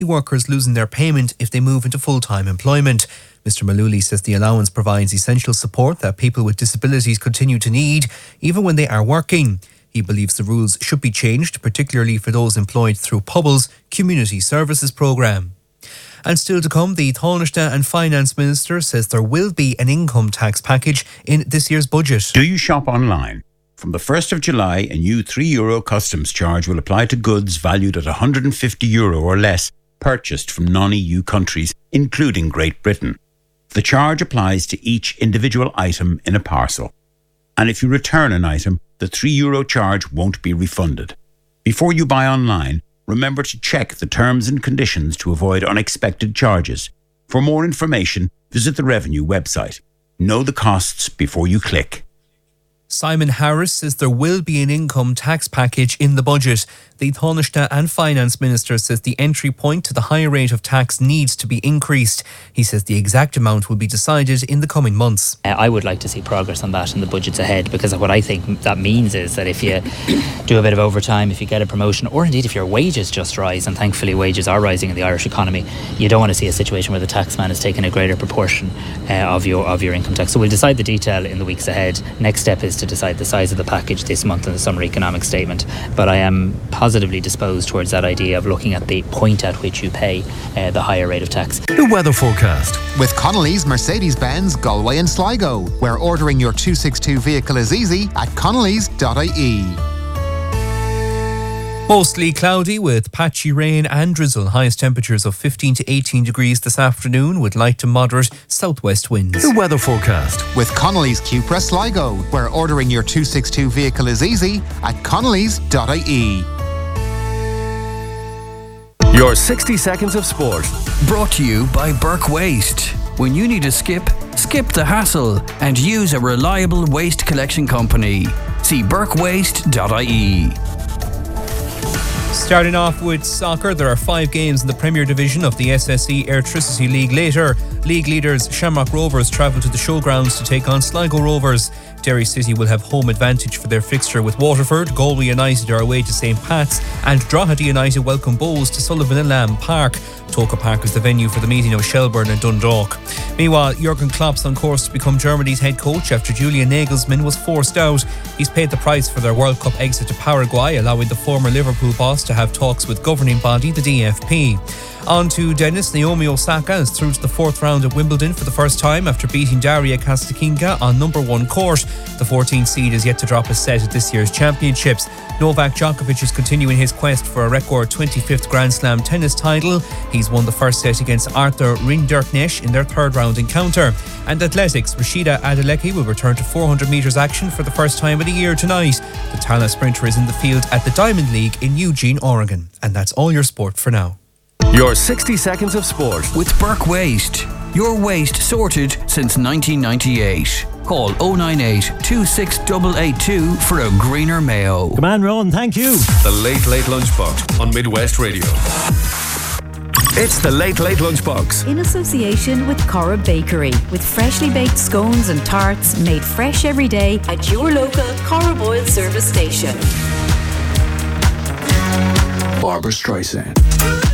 workers losing their payment if they move into full-time employment. Mr Maluli says the allowance provides essential support that people with disabilities continue to need, even when they are working. He believes the rules should be changed, particularly for those employed through Pobble's Community Services programme. And still to come, the Taoiseach and Finance Minister says there will be an income tax package in this year's budget. Do you shop online? From the 1st of July, a new €3 customs charge will apply to goods valued at €150 or less purchased from non-EU countries, including Great Britain. The charge applies to each individual item in a parcel. And if you return an item, the €3 charge won't be refunded. Before you buy online, remember to check the terms and conditions to avoid unexpected charges. For more information, visit the Revenue website. Know the costs before you click. Simon Harris says there will be an income tax package in the budget. The Taoiseach and Finance Minister says the entry point to the higher rate of tax needs to be increased. He says the exact amount will be decided in the coming months. I would like to see progress on that in the budgets ahead, because what I think that means is that if you do a bit of overtime, if you get a promotion, or indeed if your wages just rise, and thankfully wages are rising in the Irish economy, you don't want to see a situation where the taxman is taking a greater proportion of your income tax. So we'll decide the detail in the weeks ahead. Next step is to decide the size of the package this month in the summary economic statement. But I am positively disposed towards that idea of looking at the point at which you pay the higher rate of tax. The weather forecast with Connolly's Mercedes-Benz Galway and Sligo, where ordering your 262 vehicle is easy at connellys.ie. Mostly cloudy with patchy rain and drizzle. Highest temperatures of 15 to 18 degrees this afternoon with light to moderate southwest winds. The weather forecast with Connolly's Cupra Sligo, where ordering your 262 vehicle is easy at connellys.ie. Your 60 seconds of sport, brought to you by Burke Waste. When you need to skip the hassle and use a reliable waste collection company. See burkewaste.ie. Starting off with soccer, there are 5 games in the Premier Division of the SSE Airtricity League later. League leaders Shamrock Rovers travel to the showgrounds to take on Sligo Rovers. Derry City will have home advantage for their fixture with Waterford. Galway United are away to St Pat's, and Drogheda United welcome Bohs to Sullivan and Lamb Park. Toka Park is the venue for the meeting of Shelbourne and Dundalk. Meanwhile, Jurgen Klopp's on course to become Germany's head coach after Julian Nagelsmann was forced out. He's paid the price for their World Cup exit to Paraguay, allowing the former Liverpool boss to have talks with governing body, the DFP. On to Dennis. Naomi Osaka is through to the 4th round at Wimbledon for the first time after beating Daria Kasatkina on number 1 court. The 14th seed is yet to drop a set at this year's championships. Novak Djokovic is continuing his quest for a record 25th Grand Slam tennis title. He's won the first set against Arthur Rinderknecht in their 3rd round encounter. And athletics, Rashida Adeleke will return to 400 metres action for the first time in a year tonight. The Tala sprinter is in the field at the Diamond League in Eugene, Oregon. And that's all your sport for now. Your 60 seconds of sport with Burke Waste. Your waste sorted since 1998. Call 098 26882 for a greener Mayo. Come on, Ron, thank you. The Late Late Lunchbox on Midwest Radio. It's the Late Late Lunchbox. In association with Cora Bakery, with freshly baked scones and tarts made fresh every day at your local Cora Boyle service station. Barbra Streisand.